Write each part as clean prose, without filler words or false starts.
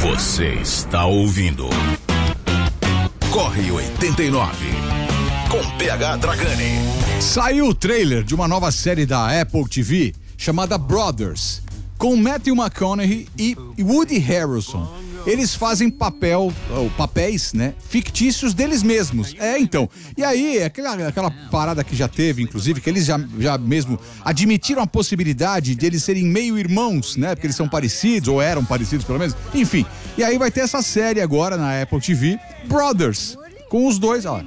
Você está ouvindo Corre 89 com PH Dragani. Saiu o trailer de uma nova série da Apple TV chamada Brothers, com Matthew McConaughey e Woody Harrelson. Eles fazem papéis, né, fictícios deles mesmos. Então. E aí, aquela parada que já teve, inclusive, que eles já mesmo admitiram a possibilidade de eles serem meio irmãos, né? Porque eles são parecidos, ou eram parecidos pelo menos. Enfim. E aí vai ter essa série agora na Apple TV, Brothers. Com os dois, ó.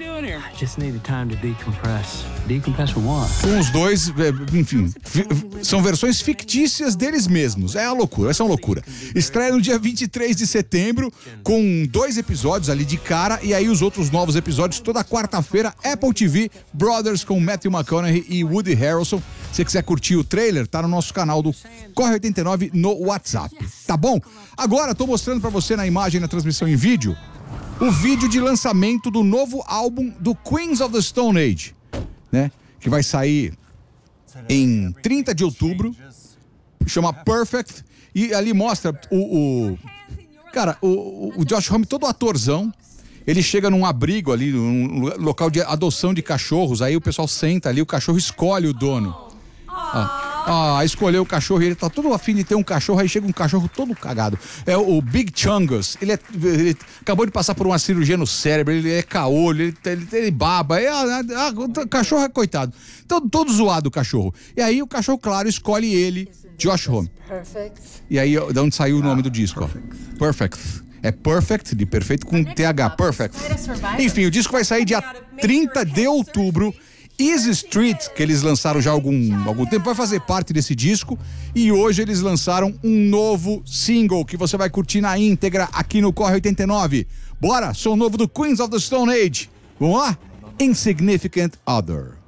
Com os dois, enfim, são versões fictícias deles mesmos. É uma loucura, essa é uma loucura. Estreia no dia 23 de setembro, com 2 episódios ali de cara, e aí os outros novos episódios toda quarta-feira, Apple TV, Brothers com Matthew McConaughey e Woody Harrelson. Se você quiser curtir o trailer, tá no nosso canal do Corre 89 no WhatsApp, tá bom? Agora, tô mostrando pra você na imagem, na transmissão em vídeo, o vídeo de lançamento do novo álbum do Queens of the Stone Age, né? Que vai sair em 30 de outubro, chama Perfect, e ali mostra o Josh Homme, todo atorzão. Ele chega num abrigo ali, num local de adoção de cachorros, aí o pessoal senta ali, o cachorro escolhe o dono. Escolheu o cachorro e ele tá todo afim de ter um cachorro, aí chega um cachorro todo cagado. É o Big Chungus, ele acabou de passar por uma cirurgia no cérebro, ele é caolho, ele baba, o cachorro é coitado. Então, todo zoado o cachorro. E aí o cachorro, claro, escolhe ele, Josh Homme. E aí, de onde saiu o nome do disco, ó. Perfect. É Perfect, de perfeito, com TH, Perfect. Enfim, o disco vai sair dia 30 de outubro. Easy Street, que eles lançaram já há algum tempo, vai fazer parte desse disco, e hoje eles lançaram um novo single que você vai curtir na íntegra aqui no Corre 89. Bora, som novo do Queens of the Stone Age. Vamos lá? Insignificant Other.